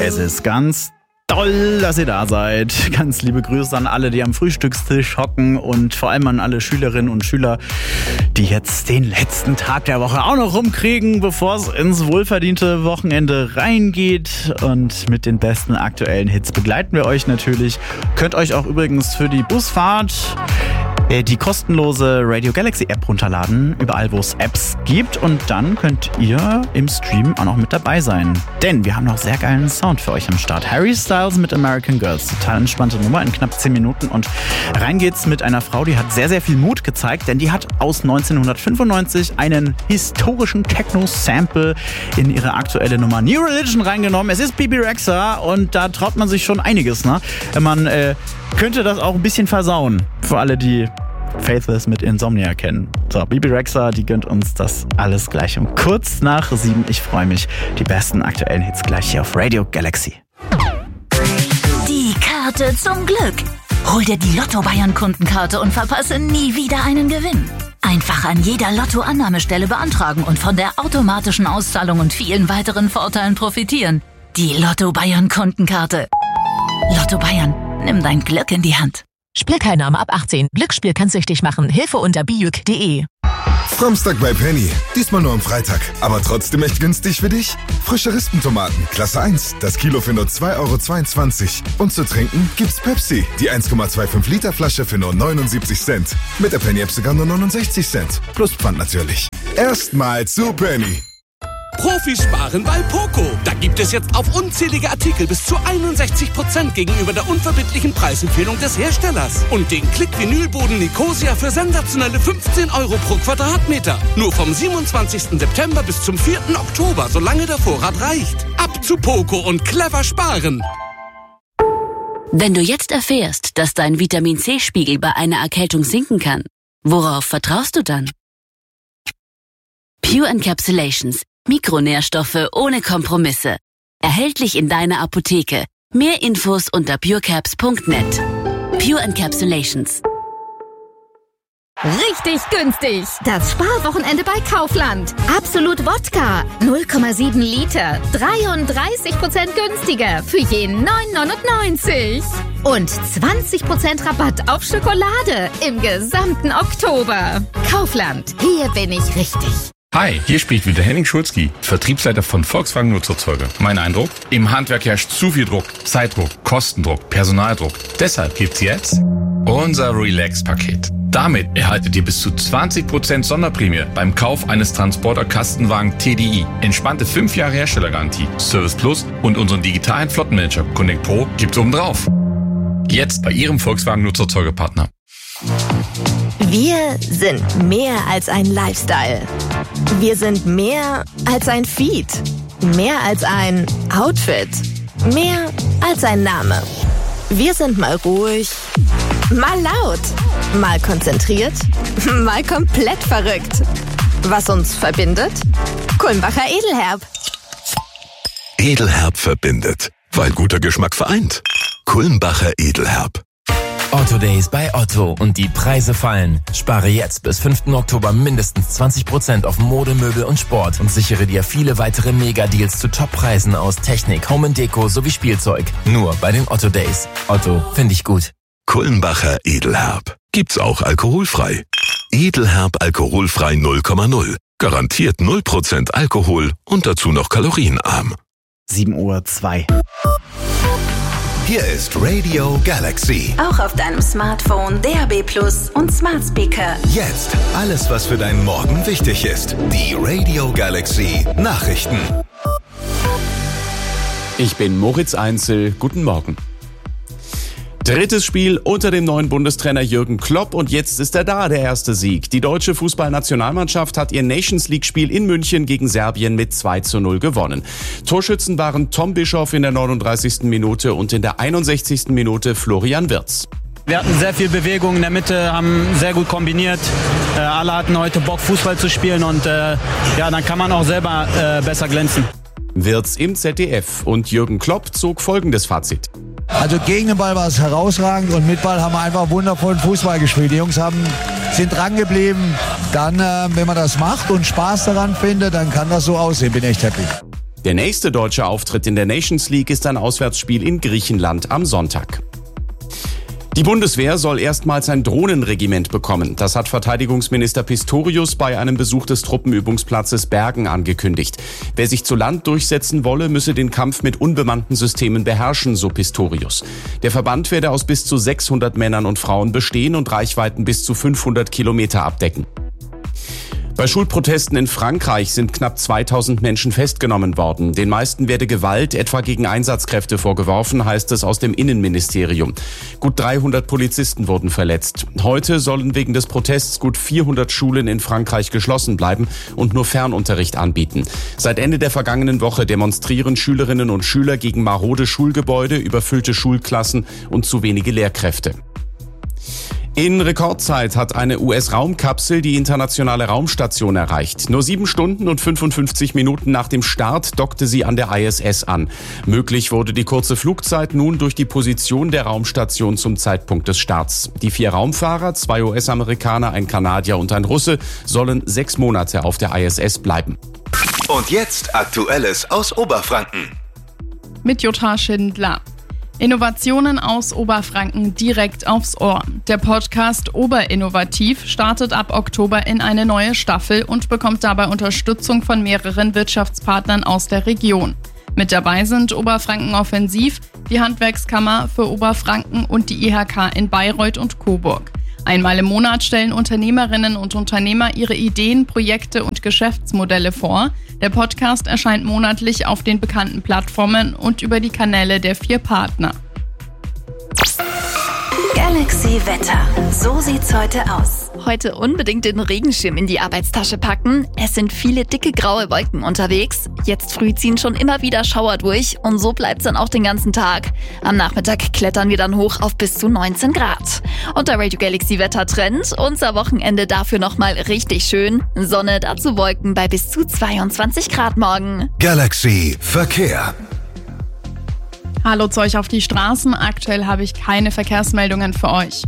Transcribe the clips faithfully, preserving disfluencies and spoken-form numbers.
Es ist ganz toll, dass ihr da seid. Ganz liebe Grüße an alle, die am Frühstückstisch hocken und vor allem an alle Schülerinnen und Schüler, die jetzt den letzten Tag der Woche auch noch rumkriegen, bevor es ins wohlverdiente Wochenende reingeht. Und mit den besten aktuellen Hits begleiten wir euch natürlich. Könnt euch auch übrigens für die Busfahrt die kostenlose Radio Galaxy App runterladen, überall wo es Apps gibt, und dann könnt ihr im Stream auch noch mit dabei sein. Denn wir haben noch sehr geilen Sound für euch am Start. Harry Styles mit American Girls, total entspannte Nummer in knapp zehn Minuten, und rein geht's mit einer Frau, die hat sehr, sehr viel Mut gezeigt, denn die hat aus neunzehnhundertfünfundneunzig einen historischen Techno-Sample in ihre aktuelle Nummer New Religion reingenommen. Es ist Bebe Rexha und da traut man sich schon einiges, ne? Man äh, könnte das auch ein bisschen versauen, für alle, die Faithless mit Insomnia kennen. So, Bebe Rexha, die gönnt uns das alles gleich um kurz nach sieben. Ich freue mich. Die besten aktuellen Hits gleich hier auf Radio Galaxy. Die Karte zum Glück. Hol dir die Lotto-Bayern-Kundenkarte und verpasse nie wieder einen Gewinn. Einfach an jeder Lotto-Annahmestelle beantragen und von der automatischen Auszahlung und vielen weiteren Vorteilen profitieren. Die Lotto-Bayern-Kundenkarte. Lotto Bayern, nimm dein Glück in die Hand. Spielteilnahme ab achtzehn. Glücksspiel kann süchtig machen. Hilfe unter bijuk punkt de. Samstag bei Penny. Diesmal nur am Freitag. Aber trotzdem echt günstig für dich. Frische Rispentomaten, Klasse eins. Das Kilo für nur zwei Euro zweiundzwanzig. Und zu trinken gibt's Pepsi. Die eins Komma fünfundzwanzig Liter Flasche für nur neunundsiebzig Cent. Mit der Penny-App sogar nur neunundsechzig Cent. Plus Pfand natürlich. Erstmal zu Penny. Profis sparen bei Poco. Da gibt es jetzt auf unzählige Artikel bis zu einundsechzig Prozent gegenüber der unverbindlichen Preisempfehlung des Herstellers. Und den Klick-Vinylboden Nicosia für sensationelle fünfzehn Euro pro Quadratmeter. Nur vom siebenundzwanzigsten September bis zum vierten Oktober, solange der Vorrat reicht. Ab zu Poco und clever sparen. Wenn du jetzt erfährst, dass dein Vitamin-C-Spiegel bei einer Erkältung sinken kann, worauf vertraust du dann? Pure Encapsulations. Mikronährstoffe ohne Kompromisse. Erhältlich in deiner Apotheke. Mehr Infos unter purecaps punkt net. Pure Encapsulations. Richtig günstig. Das Sparwochenende bei Kaufland. Absolut Wodka. null Komma sieben Liter. dreiunddreißig Prozent günstiger. Für jeden neun neunundneunzig. Und zwanzig Prozent Rabatt auf Schokolade. Im gesamten Oktober. Kaufland. Hier bin ich richtig. Hi, hier spricht wieder Henning Schulzki, Vertriebsleiter von Volkswagen Nutzerzeuger. Mein Eindruck? Im Handwerk herrscht zu viel Druck, Zeitdruck, Kostendruck, Personaldruck. Deshalb gibt's jetzt unser Relax-Paket. Damit erhaltet ihr bis zu zwanzig Prozent Sonderprämie beim Kauf eines Transporter-Kastenwagen T D I. Entspannte fünf Jahre Herstellergarantie, Service Plus und unseren digitalen Flottenmanager Connect Pro gibt's obendrauf. Jetzt bei Ihrem Volkswagen Nutzerzeugerpartner. Wir sind mehr als ein Lifestyle. Wir sind mehr als ein Feed. Mehr als ein Outfit. Mehr als ein Name. Wir sind mal ruhig, mal laut, mal konzentriert, mal komplett verrückt. Was uns verbindet? Kulmbacher Edelherb. Edelherb verbindet, weil guter Geschmack vereint. Kulmbacher Edelherb. Otto Days bei Otto und die Preise fallen. Spare jetzt bis fünften Oktober mindestens zwanzig Prozent auf Mode, Möbel und Sport und sichere dir viele weitere Mega-Deals zu Top-Preisen aus Technik, Home and Deko sowie Spielzeug. Nur bei den Otto Days. Otto, finde ich gut. Kulmbacher Edelherb. Gibt's auch alkoholfrei. Edelherb alkoholfrei null Komma null. Garantiert null Prozent Alkohol und dazu noch kalorienarm. sieben Uhr zwei. Hier ist Radio Galaxy. Auch auf deinem Smartphone, D A B Plus und Smart Speaker. Jetzt alles, was für deinen Morgen wichtig ist. Die Radio Galaxy Nachrichten. Ich bin Moritz Einzel. Guten Morgen. Drittes Spiel unter dem neuen Bundestrainer Jürgen Klopp und jetzt ist er da, der erste Sieg. Die deutsche Fußballnationalmannschaft hat ihr Nations-League-Spiel in München gegen Serbien mit zwei zu null gewonnen. Torschützen waren Tom Bischoff in der neununddreißigsten Minute und in der einundsechzigsten Minute Florian Wirtz. Wir hatten sehr viel Bewegung in der Mitte, haben sehr gut kombiniert. Äh, alle hatten heute Bock, Fußball zu spielen und äh, ja, dann kann man auch selber äh, besser glänzen. Wirtz im Z D F und Jürgen Klopp zog folgendes Fazit. Also gegen den Ball war es herausragend und mit Ball haben wir einfach wundervollen Fußball gespielt. Die Jungs haben, sind dran geblieben. Dann, äh, wenn man das macht und Spaß daran findet, dann kann das so aussehen. Bin echt happy. Der nächste deutsche Auftritt in der Nations League ist ein Auswärtsspiel in Griechenland am Sonntag. Die Bundeswehr soll erstmals ein Drohnenregiment bekommen. Das hat Verteidigungsminister Pistorius bei einem Besuch des Truppenübungsplatzes Bergen angekündigt. Wer sich zu Land durchsetzen wolle, müsse den Kampf mit unbemannten Systemen beherrschen, so Pistorius. Der Verband werde aus bis zu sechshundert Männern und Frauen bestehen und Reichweiten bis zu fünfhundert Kilometer abdecken. Bei Schulprotesten in Frankreich sind knapp zweitausend Menschen festgenommen worden. Den meisten werde Gewalt, etwa gegen Einsatzkräfte, vorgeworfen, heißt es aus dem Innenministerium. Gut dreihundert Polizisten wurden verletzt. Heute sollen wegen des Protests gut vierhundert Schulen in Frankreich geschlossen bleiben und nur Fernunterricht anbieten. Seit Ende der vergangenen Woche demonstrieren Schülerinnen und Schüler gegen marode Schulgebäude, überfüllte Schulklassen und zu wenige Lehrkräfte. In Rekordzeit hat eine U S-Raumkapsel die internationale Raumstation erreicht. Nur sieben Stunden und fünfundfünfzig Minuten nach dem Start dockte sie an der I S S an. Möglich wurde die kurze Flugzeit nun durch die Position der Raumstation zum Zeitpunkt des Starts. Die vier Raumfahrer, zwei U S-Amerikaner, ein Kanadier und ein Russe, sollen sechs Monate auf der I S S bleiben. Und jetzt Aktuelles aus Oberfranken. Mit Jutta Schindler. Innovationen aus Oberfranken direkt aufs Ohr. Der Podcast Oberinnovativ startet ab Oktober in eine neue Staffel und bekommt dabei Unterstützung von mehreren Wirtschaftspartnern aus der Region. Mit dabei sind Oberfranken Offensiv, die Handwerkskammer für Oberfranken und die I H K in Bayreuth und Coburg. Einmal im Monat stellen Unternehmerinnen und Unternehmer ihre Ideen, Projekte und Geschäftsmodelle vor. Der Podcast erscheint monatlich auf den bekannten Plattformen und über die Kanäle der vier Partner. Galaxy Wetter. So sieht's heute aus. Heute unbedingt den Regenschirm in die Arbeitstasche packen. Es sind viele dicke graue Wolken unterwegs. Jetzt früh ziehen schon immer wieder Schauer durch und so bleibt's dann auch den ganzen Tag. Am Nachmittag klettern wir dann hoch auf bis zu neunzehn Grad. Und der Radio Galaxy Wettertrend. Unser Wochenende dafür nochmal richtig schön. Sonne, dazu Wolken bei bis zu zweiundzwanzig Grad morgen. Galaxy Verkehr. Hallo zu euch auf die Straßen. Aktuell habe ich keine Verkehrsmeldungen für euch.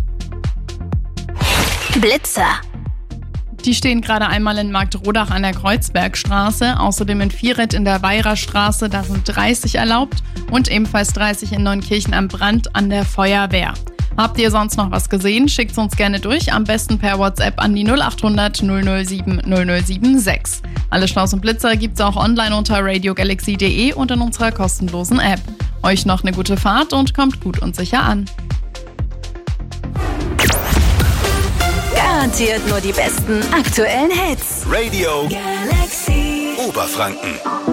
Blitzer. Die stehen gerade einmal in Marktrodach an der Kreuzbergstraße, außerdem in Vieret in der Weirerstraße, da sind dreißig erlaubt und ebenfalls dreißig in Neunkirchen am Brand an der Feuerwehr. Habt ihr sonst noch was gesehen? Schickt's uns gerne durch, am besten per WhatsApp an die null acht hundert null null sieben null null sieben sechs. Alle Staus und Blitzer gibt's auch online unter radio galaxy punkt de und in unserer kostenlosen App. Euch noch eine gute Fahrt und kommt gut und sicher an. Garantiert nur die besten aktuellen Hits. Radio Galaxy Oberfranken.